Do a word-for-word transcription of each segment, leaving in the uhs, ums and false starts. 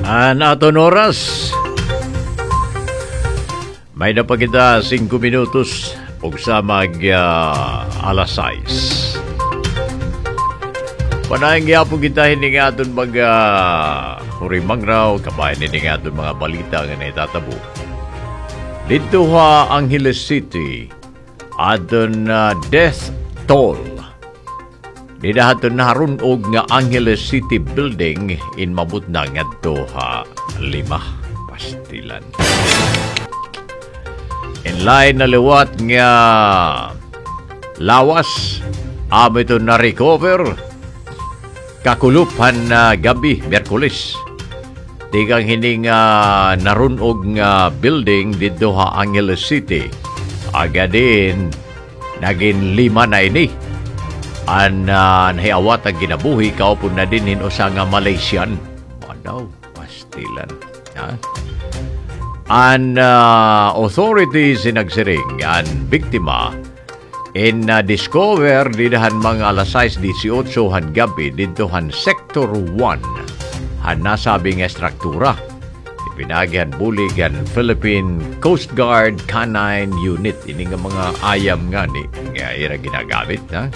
An aton oras. May na pa kita singko minutos ug sa mag uh, alas sais. Panayang gyapon kita hindi nga aton mag uh, hurimang raw kabayan hindi nga aton mga balita nga naitatabo. Dito ha Angeles City aton uh, death toll. Didahaton na harunog nga Angeles City Building in mabut na ngadto ha lima pastilan. In line na liwat nga lawas amo ito na recover kakulupan na gabi Miyerkules. Tigang hindi nga narunog nga building dito ha Angeles City. Agadin naging lima na ini. An uh, nahiawat ang ginabuhi kaupon na din hinusa nga Malaysian. Madaw, pastilan. Ha? An uh, authorities sinagsiring an biktima in uh, discover didahan mga alas sais disiotso han gabi dito han Sector one han nasabing estruktura. Ipinagihan bulig ang Philippine Coast Guard Canine Unit. Ini nga mga ayam nga ni nga ira ginagamit. Ha?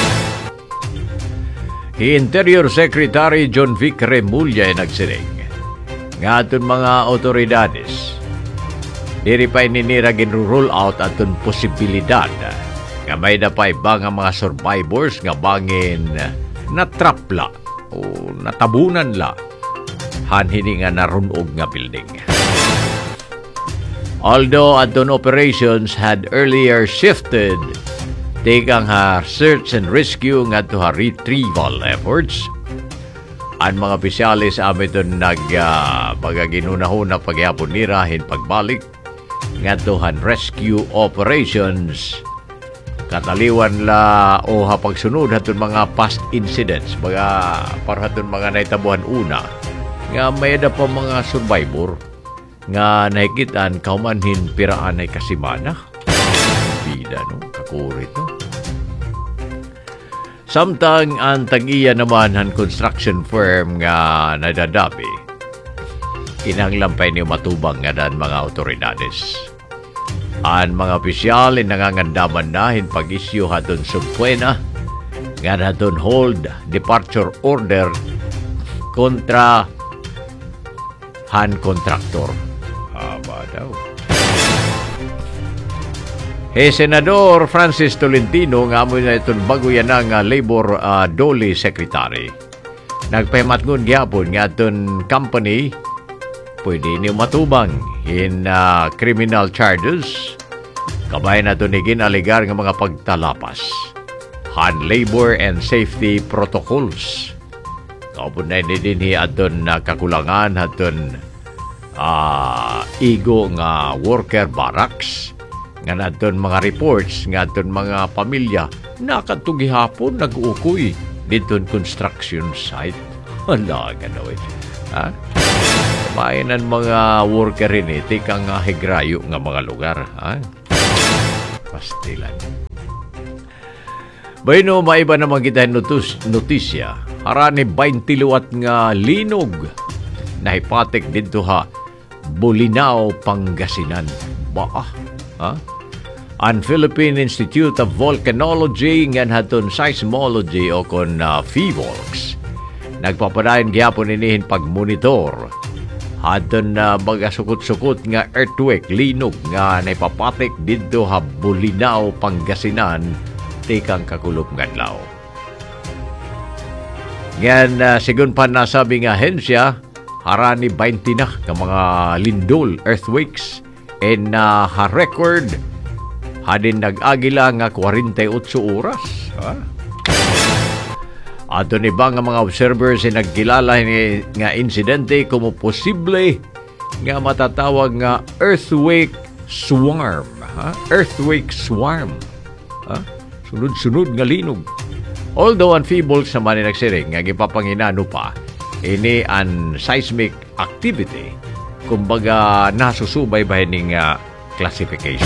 Interior Secretary John Vic Remulla ay nagsiring nga aton mga otoridades diri pa ininira gin-roll out aton posibilidad nga may napay ba nga mga survivors nga bangin natrapla o natabunan la han hini nga narunog nga building. Although aton operations had earlier shifted Tegang ha search and rescue nga to ha retrieval efforts. Ang mga opisyalis amin ito nag uh, pagaginunahuna pagyapon nirahin pagbalik nga to han rescue operations. Kataliwan la o ha pagsunod hatun mga past incidents baga para hatun mga naitabuhan una nga may da pa mga survivor nga nahikitan kaumanhin piraan ay kasimana. Bida no kakurit no. Samtang ang tag-iya naman ang construction firm nga nadadabi, kinahanglampay niyo matubang nga dan mga otoridades. Ang mga opisyal ay nangangandaman na hin pag-isyu hatun subpuena nga hatun hold departure order kontra han contractor. Haba daw. Hey, Senador Francis Tolentino nga amo na itong bago yan ang uh, Labor uh, Dole Secretary. Nagpahimatngon gyapon nga itong company pwede niyo matubang in uh, criminal charges. Kabay na ito niging aligar ng mga pagtalapas. Han labor and safety protocols. Kapon na din niya itong uh, kakulangan itong uh, igo nga worker barracks. Nga naton mga reports, nga naton mga pamilya, nakatugihapon, nag-uukoy dito'n construction site. Wala, gano'n. Ha? Mainan mga worker rin eh, tikang uh, higrayo nga mga lugar. Ha? Pastilan. Bayno, maiba naman kita notus, notisya. Harani baintiluwat nga linog. Nahipatik dito ha, Bolinao, Pangasinan. Ba, ha? Ang Philippine Institute of Volcanology ngan haton seismology o kon uh, PHIVOLCS nagpapadayon gyapon inihin pagmonitor haton na uh, bagasukot-sukot nga earthquake linog nga naipapatik didto ha Bolinao, Pangasinan tikang kakulop ngadlaw. Ngan uh, sigun pa nasabi nga ahensya harani twenty na ka mga lindol earthquakes and uh, ha record hadin nag-agila nga forty-eight oras. Ha? Ato ni ba nga mga observers ay nagkilala ni, nga insidente como posible nga matatawag nga earthquake swarm. Ha? Earthquake swarm. Ha? Sunod-sunod nga linog. Although ang PHIVOLCS naman ay nagsiring nga gipapanginano pa ini ang seismic activity kumbaga nasusubay ba ning uh, classification.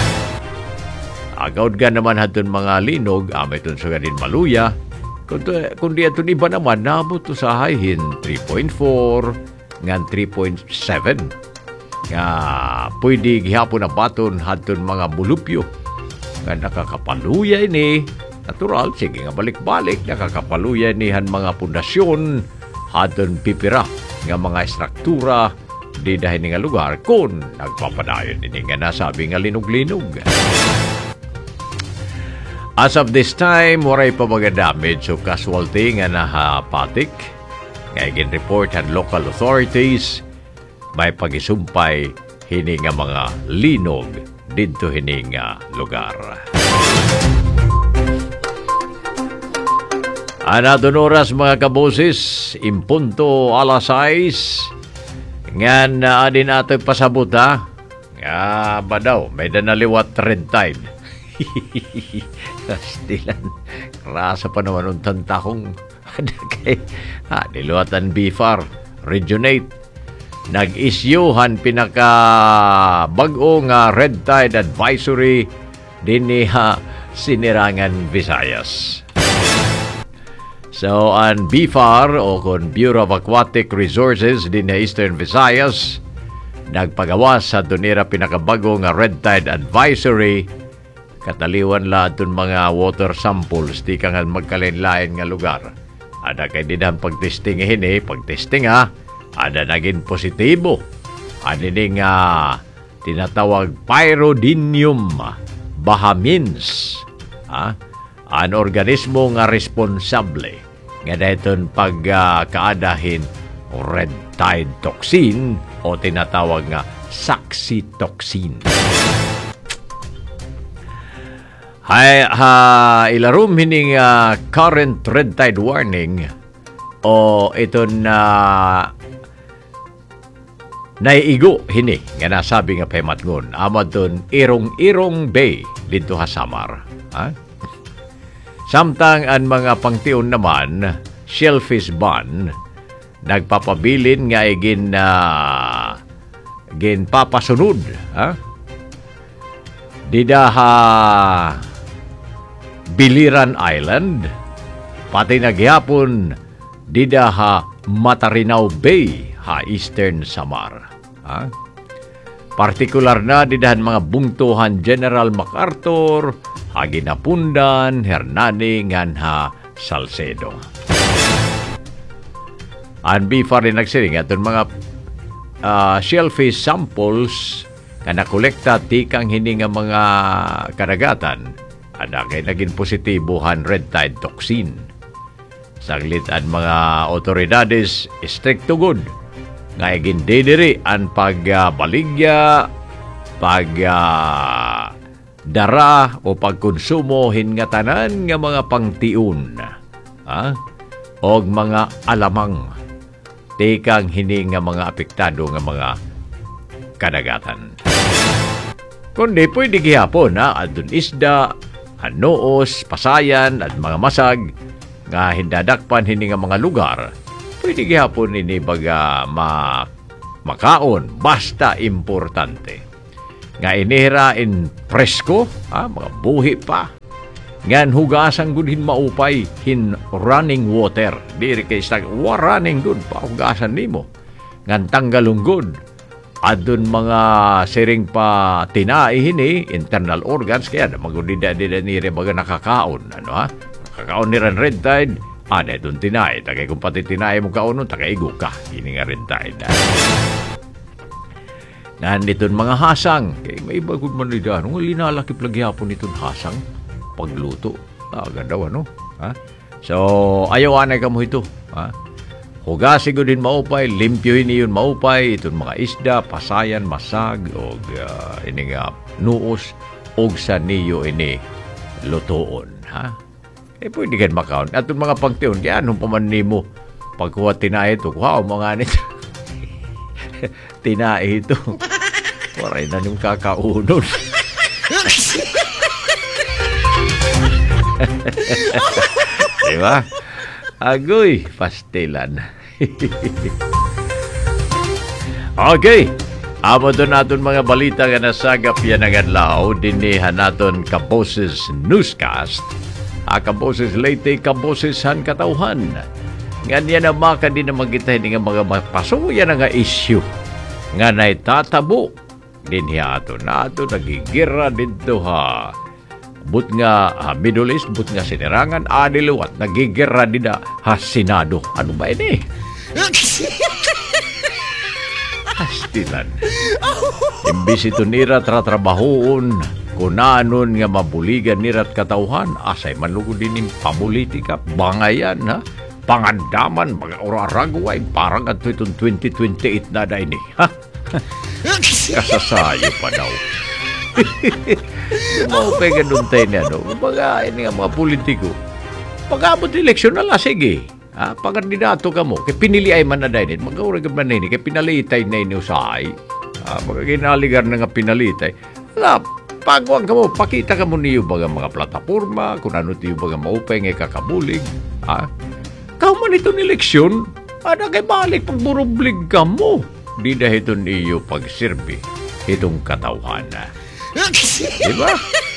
Agawd ga naman hatun mga linog, amay tun sa ganin maluya. Kundi, kundi atun iba naman, nabot to sa hihin three point four, nga three point seven. Nga pwede gihapon na baton hadton mga bulupyo nga nakakapaluyay ni natural, sige nga balik-balik nakakapaluyay ni han mga pundasyon hadton pipira nga mga estruktura di dahil nga lugar kung nagpapadayon din nga nasabi nga linog-linog. As of this time, waray pa mga damage o casualty nga nahapatik. Nga report ang local authorities may pagisumpay hini nga mga linog dito hini nga lugar. Anadon oras mga kaboses, impunto alas sais, nga na din ato pasabot ha. Nga ba daw, may danaliwat red tide. Stilan, rasa pa naman ang tantakong kay ha, niluwatan B F A R, Regionate, nag-isyuhan pinaka bag-o nga red tide advisory din ni ha, Sinirangan, Visayas. So, ang B F A R o kung Bureau of Aquatic Resources din na Eastern Visayas nagpagawas sa dunira pinakabago nga red tide advisory kataliwan la itong mga water samples di ka nga magkalinlain nga lugar. Ada kay dinang pagtesting hini, pagtesting ha, ada naging positibo. Ano din nga tinatawag pyrodinium bahamins. Ha? Ang organismo nga responsable nga dahil pagkaadahin uh, red tide toxin o tinatawag nga saxitoxin. Hay, ha, ilarum hining uh, current red tide warning o ito na naiigo hini nga nasabi nga pematngon amad ton Irong-Irong Bay dito ha Samar. Ha? Samtang ang mga pangtion naman, shellfish ban, nagpapabilin nga igin na uh, gin papasunod. Ha? Didaha Biliran Island, pati nagyapon didaha Matarinaw Bay, ha Eastern Samar. Ha? Partikular na didahan mga bungtuhan General MacArthur, Aginapundan, Hernani, nganha, Salcedo. Ang B F A R rin nagsiring at mga uh, shellfish samples na nakolekta tikang hindi nga mga karagatan ada kay naging positibohan red tide toxin. Saglit ang mga otoridades stricto good nga igin dediri ang pagbaligya, pag uh, dara o pagkonsumo hingatanan nga mga pangtiun ha? O mga alamang tikang hini nga mga apektado nga mga kadagatan. Kundi pwede gihapon ha, adun isda, hanoos, pasayan at mga masag nga hindadakpan hini nga mga lugar. Pwede gihapon ini baga ma makaon basta importante. Nga inihira in presko, ha, mga buhi pa. Ngan hugasan gudhin maupay in running water. Diri kay stag wa running good pa hugasan nimo. Ngan tanggalong good. Adun mga siring pa tinai hini internal organs kaya magudida dida nire baga nakakaon ano ha. Nakakaon ni ran red tide. Ada dun tinai tagay kung pati tinai mo kaon tagay igo ka ini nga red tide. Nandito mga hasang. Kaya may bagod man nila. Nung linalakip lagi hapon itong hasang. Pagluto. Ah, ganda ano. Ha? So, ayaw anay ka mo ito. Ha? Hugasi ko din maupay. Limpyohin niyon maupay. Itong mga isda, pasayan, masag. O uh, ini nga nuos. O sa niyo ini lutoon. Ha? Eh, pwede ka makaon. At itong mga pangtiyon. Kaya anong paman mo pagkuha tinay ito. Wow, mga nito. Tinai ito. Waray na yung kakaunon. Diba? Agoy, pastilan. Okay. Amo doon natin mga balita nga nasagap yan ang adlaw. Dinihan natin Kaboses Newscast. A Kaboses Leyte, Kaboses Han Katauhan. Ganyan na maka din naman kita nga mga mapasuya na nga issue. Nga na itatabo. Din hiya ato na ato nagigira dito ha. But nga uh, Middle East, but nga sinirangan aniluwat, nagigira din na ha Senado. Ano ba ini? Hastilan. Imbis ito nira tratrabahoon, kunanon nga mabuligan nirat katauhan, asay manlugod din yung pamulitika, bangayan ha, pangandaman, mga oraragway, parang at itong twenty twenty-eight na da ini. Ha? Kasasayo pa daw. Maupay ka doon tayo niya, no? Mga, ini nga mga politiko. Pag-abot eleksyon na la, sige. Ah, pag-kandidato ka mo, kaya pinili ay man na dahil, mag-aurag man na ini, kaya pinalitay na ini usahay. Ah, magkaginaligar na nga pinalitay. Wala, pagwag ka mo, pakita ka mo niyo baga mga plataforma, kung ano tiyo baga maupay nga kakabulig. Ah, kauman itong eleksyon, ada kay balik pagburublig ka mo. Di dahil itong iyo pagsirbi, itong katawhana. Diba?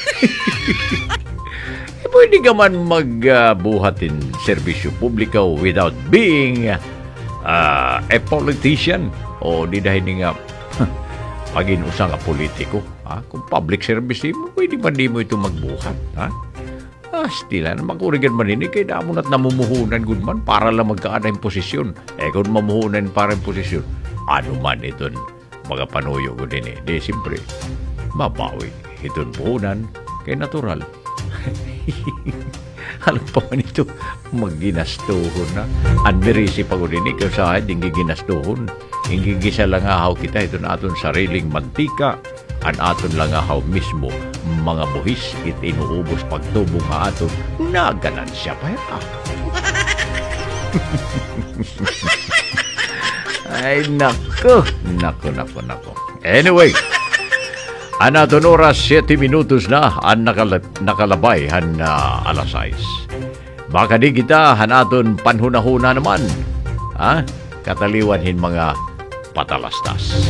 E pwede ka man magbuhatin uh, serbisyo publiko without being uh, a politician. O di dahil nga pag-inusa nga politiko. Ha? Kung public service mo, pwede man di mo ito magbuhat. Ha? Ah, stila na magkurigan man ini, kaya damon at namumuhunan good man para lang magkaan ng posisyon. Eh kung mamuhunan para ng posisyon, ano man iton mga panuyo ko din eh. Di siyempre, mabawi. Iton puhunan, kay natural. Alam pa man ito, magginastuhon na. Anmirisi pa ko din eh, kaya sa akin, hindi ginastuhon. Hindi gisa lang ahaw kita, ito na aton sariling mantika. An aton lang ahaw mismo, mga buhis, it inuubos pagtubong nga aton, naganan siya pa ya. Ay, nako, nako, nako, nako. Anyway, an aton oras, siyete minutos na, ang nakala, nakalabay, han uh, alas sais. Baka di kita, han aton panhunahuna naman. Ha? Kataliwanhin mga patalastas.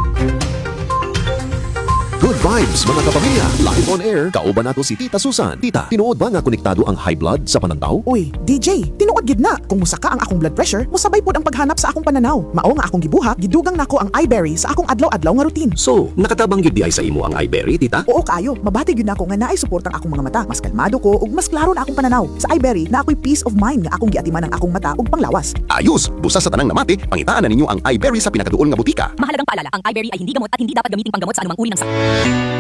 Good vibes mga kapamilya, live on air, kauban nato si Tita Susan. Tita, tinuod ba nga konektado ang high blood sa panandaw? Uy, D J, tinuod gid na. Kung musaka ang akong blood pressure, musabay pod ang paghanap sa akong pananaw. Mao nga akong gibuhat, gidugang nako ang iBerry sa akong adlaw-adlaw nga routine. So, nakatabang gyud di ay sa imo ang iBerry, Tita? Oo kayo, mabati gyud nako nga naay suportang akong mga mata. Mas kalmado ko ug mas klaro na akong pananaw. Sa iBerry, na ako'y peace of mind nga akong giatiman ang akong mata ug panglawas. Ayos, busa sa tanang namati, pangitaan na ninyo ang iBerry sa pinakaduol nga butika. Mahalagang paalala, ang iBerry ay hindi gamot at hindi dapat gamitin panggamot sa anumang uri ng sakit.